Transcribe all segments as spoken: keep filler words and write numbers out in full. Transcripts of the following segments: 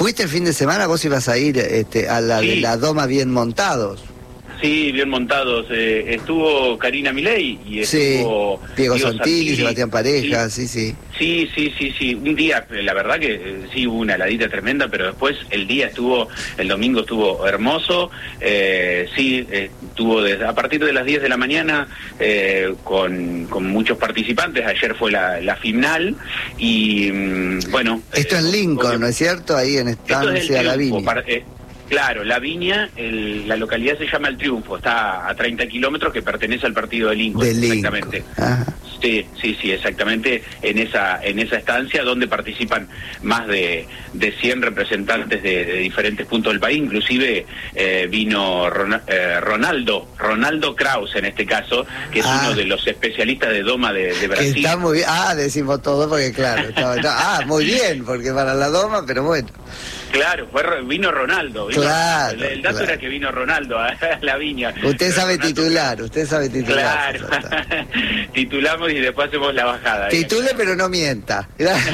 ¿Fuiste el fin de semana? Vos ibas a ir este, a la Sí. de la Doma bien montados. Sí, bien montados. Eh, estuvo Karina Milei y Sí, estuvo Diego Diego Santilli, Santilli. Sebastián Pareja, sí, sí. Sí, sí, sí, sí. Un día, la verdad que eh, sí hubo una heladita tremenda, pero después el día estuvo, el domingo estuvo hermoso. Eh, sí, eh, estuvo desde, a partir de las diez de la mañana eh, con, con muchos participantes. Ayer fue la, la final y mm, bueno. Esto eh, en Lincoln, obvio, ¿no es cierto? Ahí en Estancia La Viña. Para, eh, Claro, La Viña, el, la localidad se llama El Triunfo, está a treinta kilómetros, que pertenece al partido de Lincoln, De Lincoln. exactamente. Ajá. Sí, sí, sí, exactamente, en esa en esa estancia donde participan más de, de cien representantes de, de diferentes puntos del país, inclusive eh, vino Ron, eh, Ronaldo, Ronaldo Kraus en este caso, que es Ah. uno de los especialistas de doma de, de Que Brasil. está muy bien. Ah, decimos todo porque claro. Estaba, estaba- ah, muy bien, porque para la Doma, pero bueno. Claro, fue, vino Ronaldo. Vino Claro, Ronaldo. El, el dato claro. era que vino Ronaldo a La Viña. Usted Pero sabe Ronaldo- titular, usted sabe titular. Claro, titulamos y después hacemos la bajada. Titule pero no mienta.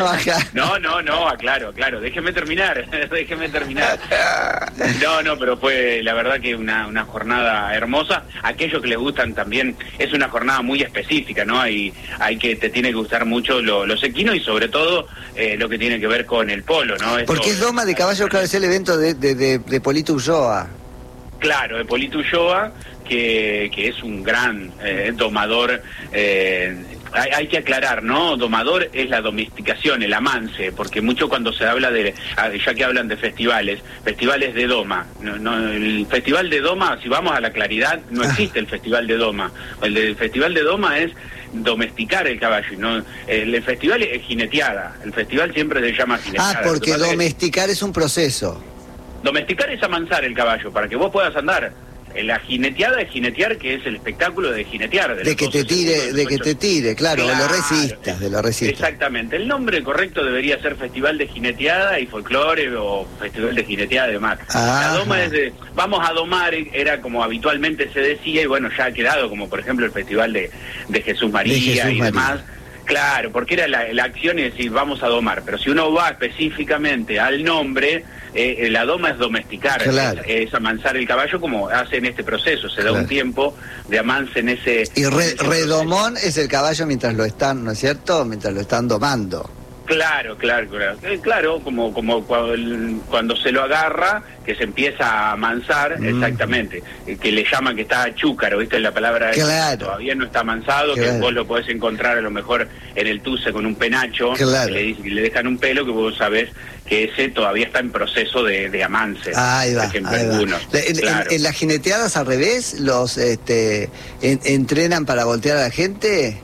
No, no, no, aclaro, claro, déjeme terminar, déjeme terminar. No, no, pero fue la verdad que una, una jornada hermosa. Aquellos que les gustan también, es una jornada muy específica, ¿no? Hay, hay que, te tiene que gustar mucho lo- los equinos y sobre todo eh, lo que tiene que ver con el polo, ¿no? Esto- Porque es Doma de Caballo, claro, es el evento de, de, de, de Polito Ulloa. Claro, de Polito Ulloa, que, que es un gran eh, domador. Eh, hay, hay que aclarar, ¿no? Domador es la domesticación, el amance, porque mucho cuando se habla de, ya que hablan de festivales, festivales de doma. No, no, el festival de doma, si vamos a la claridad, no existe el festival de doma. El, de- el festival de doma es domesticar el caballo. Y no, el, el festival es jineteada. El festival siempre se llama jineteada. Ah, Lo porque que pasa es que domesticar es un proceso. domesticar es amansar el caballo para que vos puedas andar. La jineteada es jinetear, que es el espectáculo de jinetear. De los que te doce tire, segundos, de que ocho- te tire, claro, de lo Claro. resistas, de lo resistas. Exactamente. El nombre correcto debería ser Festival de Jineteada y Folclore o Festival de Jineteada de Mar. Ajá. La doma es de, vamos a domar, era como habitualmente se decía, y bueno, ya ha quedado, como por ejemplo el Festival de, de Jesús María De Jesús y María. demás. Claro, porque era la, la acción es decir, vamos a domar, pero si uno va específicamente al nombre, eh, la doma es domesticar, Claro. es, es amansar el caballo como hace en este proceso, se da Claro. un tiempo de amance en ese... Y en re- ese proceso. redomón es el caballo mientras lo están, ¿no es cierto? Mientras lo están domando. Claro, claro, claro. Eh, claro, como como cuando, el- cuando se lo agarra, que se empieza a amansar, Mm. exactamente, eh, que le llaman que está chúcaro, ¿viste? Es la palabra, Claro. todavía no está amansado, Claro. que vos lo podés encontrar a lo mejor en el tuce con un penacho, Claro. que le, dic- le dejan un pelo que vos sabés que ese todavía está en proceso de, de amance. Ahí va, por ejemplo, ahí va. algunos. La- En, en- Claro. en las jineteadas al revés, los este, en- entrenan para voltear a la gente.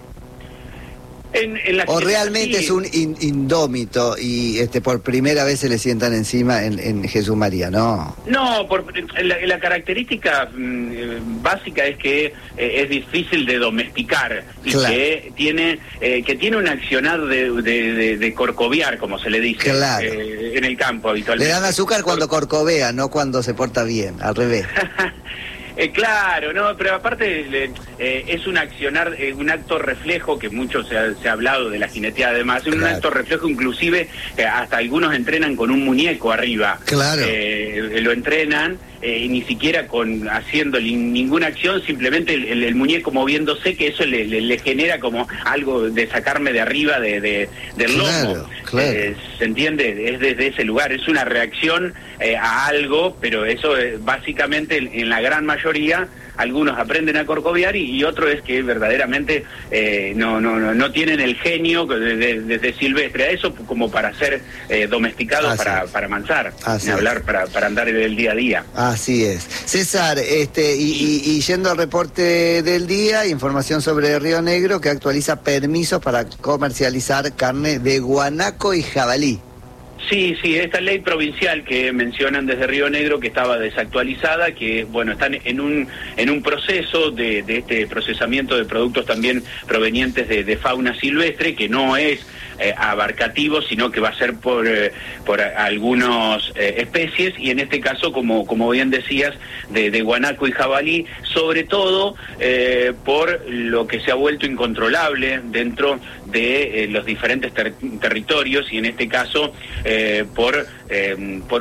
En- en la ¿O jineteada, realmente sí. es un in- indómito y este por primera vez se le sientan encima en, en Jesús María? No. No, por, la, la característica mm, eh, básica es que eh, es difícil de domesticar y Claro. que tiene eh, que tiene un accionar de, de, de- de corcoviar, como se le dice Claro. eh, en el campo Le habitualmente. dan azúcar cuando corcovea, no cuando se porta bien, al revés. Eh, claro, no, pero aparte le- eh, es un accionar, eh, un acto reflejo que mucho se ha, se ha hablado de la jineteada además, es un Claro. acto reflejo inclusive eh, hasta algunos entrenan con un muñeco arriba. Claro. Eh, lo entrenan eh, y ni siquiera con haciendo li- ninguna acción, simplemente el, el- el muñeco moviéndose, que eso le, le- le genera como algo de sacarme de arriba de, de- del Claro, lomo. claro. Eh, ¿Se entiende? Es desde ese lugar, es una reacción eh, a algo, pero eso eh, básicamente en, en la gran mayoría, algunos aprenden a corcoviar y, y otro es que verdaderamente eh, no, no, no, no tienen el genio desde de, de silvestre a eso como para ser eh, domesticados Así para, es. para amansar, Así ni es. hablar para, para andar en el día a día. Así es. César, este, y, y- y yendo al reporte del día, información sobre Río Negro que actualiza permisos para comercializar carne de guanaco y jabalí. Sí, sí, esta ley provincial que mencionan desde Río Negro que estaba desactualizada, que bueno, están en un en un proceso de, de este procesamiento de productos también provenientes de, de fauna silvestre, que no es eh, abarcativo, sino que va a ser por eh, por algunas eh, especies, y en este caso, como como bien decías, de, de guanaco y jabalí, sobre todo eh, por lo que se ha vuelto incontrolable dentro de eh, los diferentes ter- territorios, y en este caso eh, eh, por, eh, por